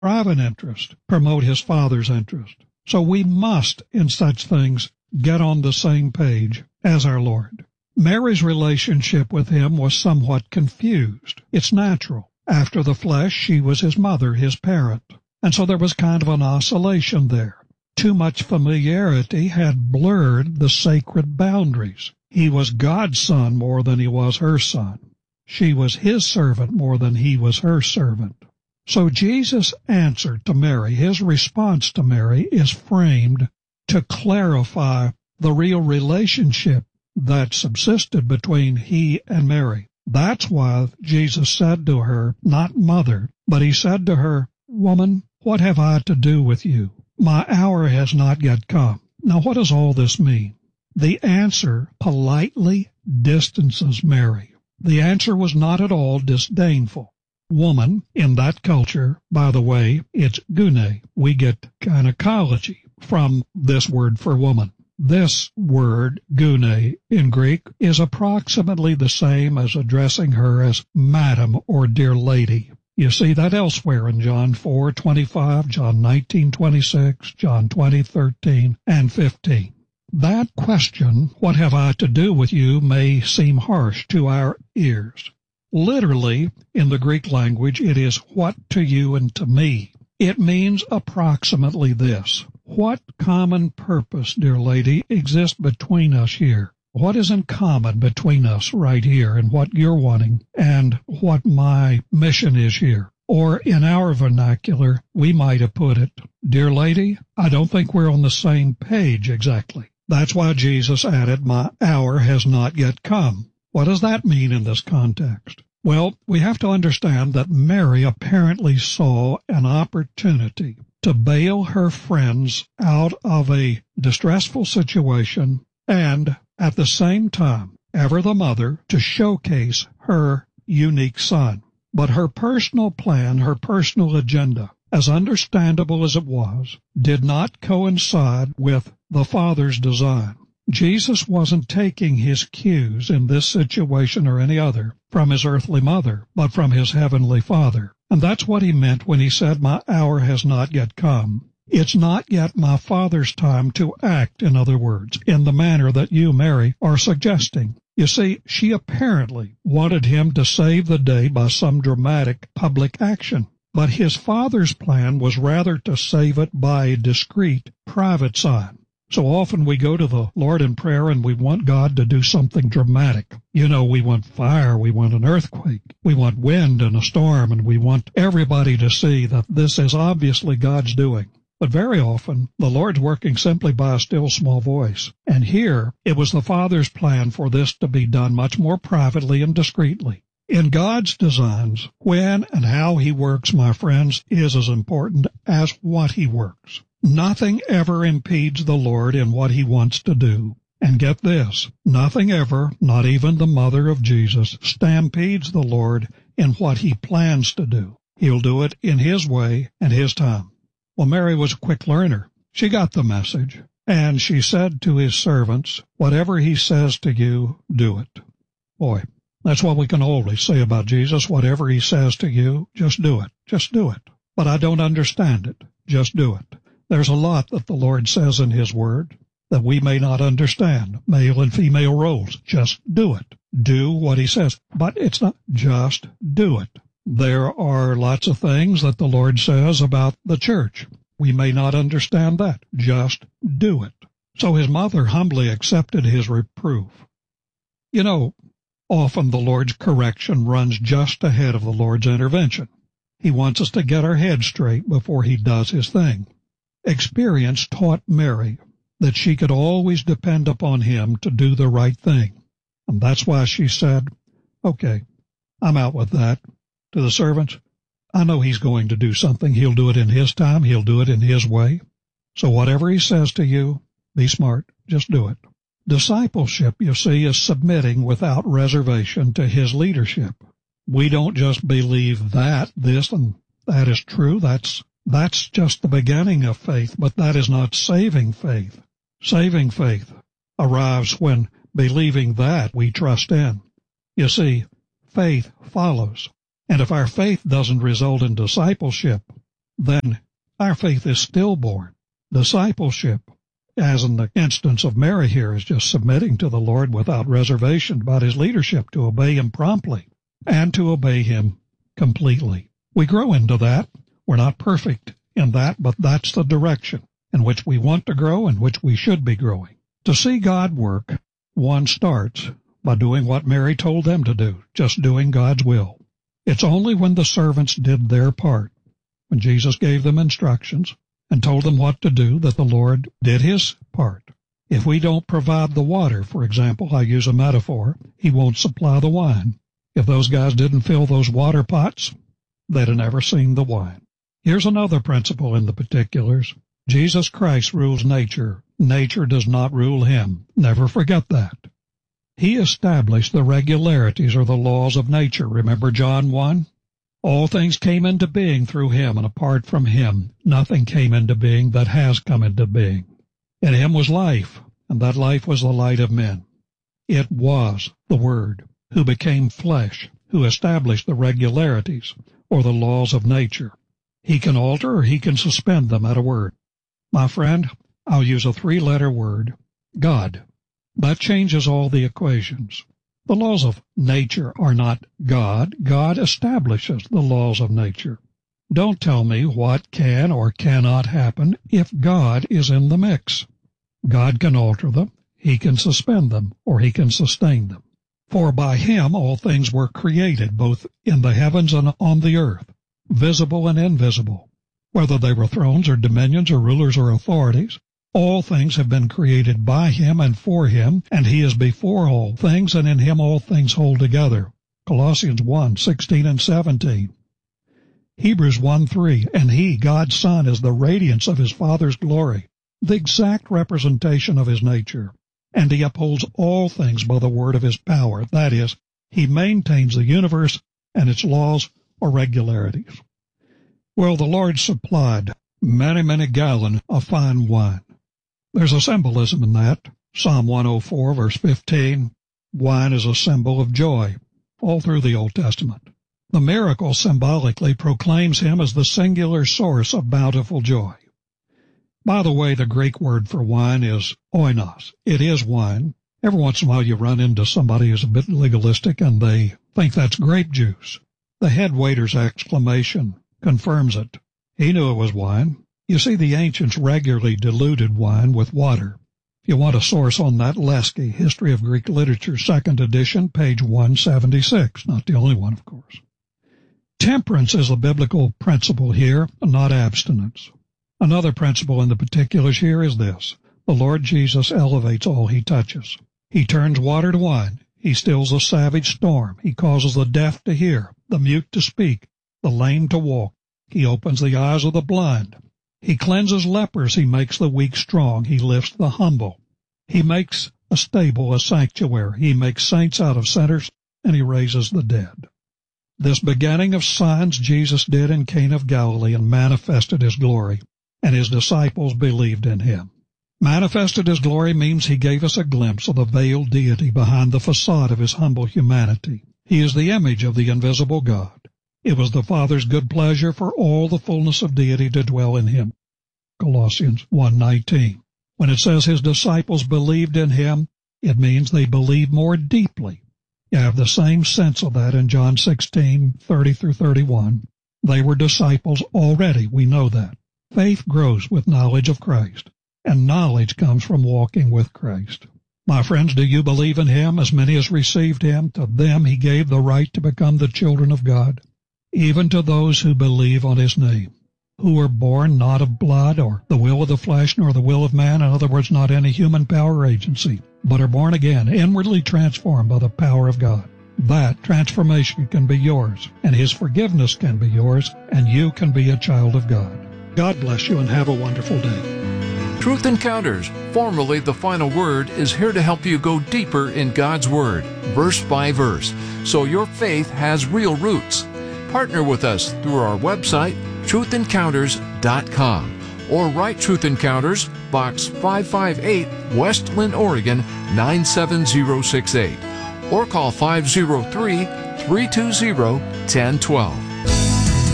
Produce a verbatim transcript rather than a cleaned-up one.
private interest promote his Father's interest. So we must, in such things, get on the same page as our Lord. Mary's relationship with him was somewhat confused. It's natural. After the flesh, she was his mother, his parent. And so there was kind of an oscillation there. Too much familiarity had blurred the sacred boundaries. He was God's son more than he was her son. She was his servant more than he was her servant. So Jesus' answer to Mary, his response to Mary, is framed to clarify the real relationship that subsisted between he and Mary. That's why Jesus said to her, not mother, but he said to her, woman, what have I to do with you? My hour has not yet come. Now what does all this mean? The answer politely distances Mary. The answer was not at all disdainful. Woman, in that culture, by the way, it's gune. We get gynecology from this word for woman. This word, gune, in Greek, is approximately the same as addressing her as madam or dear lady. You see that elsewhere in John four twenty-five, John nineteen twenty-six, John twenty thirteen, and fifteen. That question, what have I to do with you, may seem harsh to our ears. Literally, in the Greek language, it is what to you and to me. It means approximately this. What common purpose, dear lady, exists between us here? What is in common between us right here and what you're wanting and what my mission is here? Or in our vernacular, we might have put it, dear lady, I don't think we're on the same page exactly. That's why Jesus added, my hour has not yet come. What does that mean in this context? Well, we have to understand that Mary apparently saw an opportunity to bail her friends out of a distressful situation and, at the same time, ever the mother, to showcase her unique son. But her personal plan, her personal agenda, as understandable as it was, did not coincide with the Father's design. Jesus wasn't taking his cues in this situation or any other from his earthly mother, but from his heavenly Father. And that's what he meant when he said, my hour has not yet come. It's not yet my Father's time to act, in other words, in the manner that you, Mary, are suggesting. You see, she apparently wanted him to save the day by some dramatic public action. But his Father's plan was rather to save it by a discreet, private sign. So often we go to the Lord in prayer and we want God to do something dramatic. You know, we want fire, we want an earthquake, we want wind and a storm, and we want everybody to see that this is obviously God's doing. But very often, the Lord's working simply by a still small voice. And here, it was the Father's plan for this to be done much more privately and discreetly. In God's designs, when and how He works, my friends, is as important as what He works. Nothing ever impedes the Lord in what He wants to do. And get this, nothing ever, not even the mother of Jesus, stampedes the Lord in what He plans to do. He'll do it in His way and His time. Well, Mary was a quick learner. She got the message, and she said to His servants, whatever He says to you, do it. Boy, that's what we can always say about Jesus. Whatever He says to you, just do it. Just do it. But I don't understand it. Just do it. There's a lot that the Lord says in His Word that we may not understand, male and female roles. Just do it. Do what He says. But it's not just do it. There are lots of things that the Lord says about the church. We may not understand that. Just do it. So His mother humbly accepted His reproof. You know, often the Lord's correction runs just ahead of the Lord's intervention. He wants us to get our heads straight before He does His thing. Experience taught Mary that she could always depend upon Him to do the right thing. And that's why she said, okay, I'm out with that. To the servants, I know He's going to do something. He'll do it in His time. He'll do it in His way. So whatever He says to you, be smart. Just do it. Discipleship, you see, is submitting without reservation to His leadership. We don't just believe that this and that is true. That's That's just the beginning of faith, but that is not saving faith. Saving faith arrives when believing that we trust in. You see, faith follows. And if our faith doesn't result in discipleship, then our faith is stillborn. Discipleship, as in the instance of Mary here, is just submitting to the Lord without reservation about his leadership, to obey him promptly and to obey him completely. We grow into that. We're not perfect in that, but that's the direction in which we want to grow and which we should be growing. To see God work, one starts by doing what Mary told them to do, just doing God's will. It's only when the servants did their part, when Jesus gave them instructions and told them what to do, that the Lord did his part. If we don't provide the water, for example, I use a metaphor, he won't supply the wine. If those guys didn't fill those water pots, they'd have never seen the wine. Here's another principle in the particulars. Jesus Christ rules nature. Nature does not rule him. Never forget that. He established the regularities or the laws of nature. Remember John one? All things came into being through him, and apart from him, nothing came into being that has come into being. In him was life, and that life was the light of men. It was the Word, who became flesh, who established the regularities, or the laws of nature. He can alter or he can suspend them at a word. My friend, I'll use a three-letter word, God. That changes all the equations. The laws of nature are not God. God establishes the laws of nature. Don't tell me what can or cannot happen if God is in the mix. God can alter them, he can suspend them, or he can sustain them. For by him all things were created, both in the heavens and on the earth, visible and invisible. Whether they were thrones or dominions or rulers or authorities, all things have been created by him and for him, and he is before all things, and in him all things hold together. Colossians one, sixteen and seventeen. Hebrews one, three, and he, God's Son, is the radiance of his Father's glory, the exact representation of his nature, and he upholds all things by the word of his power. That is, he maintains the universe and its laws or regularities. Well, the Lord supplied many, many gallons of fine wine. There's a symbolism in that. Psalm one oh four, verse fifteen, wine is a symbol of joy, all through the Old Testament. The miracle symbolically proclaims him as the singular source of bountiful joy. By the way, the Greek word for wine is oinos. It is wine. Every once in a while you run into somebody who's a bit legalistic and they think that's grape juice. The head waiter's exclamation confirms it. He knew it was wine. You see, the ancients regularly diluted wine with water. If you want a source on that, Leski, History of Greek Literature, second edition, page one seventy-six. Not the only one, of course. Temperance is a biblical principle here, not abstinence. Another principle in the particulars here is this. The Lord Jesus elevates all he touches. He turns water to wine. He stills a savage storm. He causes the deaf to hear, the mute to speak, the lame to walk. He opens the eyes of the blind. He cleanses lepers. He makes the weak strong. He lifts the humble. He makes a stable a sanctuary. He makes saints out of sinners, and he raises the dead. This beginning of signs Jesus did in Cana of Galilee and manifested his glory, and his disciples believed in him. Manifested his glory means he gave us a glimpse of the veiled deity behind the facade of his humble humanity. He is the image of the invisible God. It was the Father's good pleasure for all the fullness of deity to dwell in him. Colossians one nineteen. When it says his disciples believed in him, it means they believed more deeply. You have the same sense of that in John sixteen, thirty through thirty-one. They were disciples already, we know that. Faith grows with knowledge of Christ, and knowledge comes from walking with Christ. My friends, do you believe in him? As many as received him, to them he gave the right to become the children of God, even to those who believe on his name, who were born not of blood or the will of the flesh nor the will of man, in other words, not any human power or agency, but are born again, inwardly transformed by the power of God. That transformation can be yours, and his forgiveness can be yours, and you can be a child of God. God bless you and have a wonderful day. Truth Encounters, formerly The Final Word, is here to help you go deeper in God's Word, verse by verse, so your faith has real roots. Partner with us through our website, truth encounters dot com, or write Truth Encounters, Box five five eight, West Linn, Oregon nine seven zero six eight, or call five oh three, three two zero, one oh one two.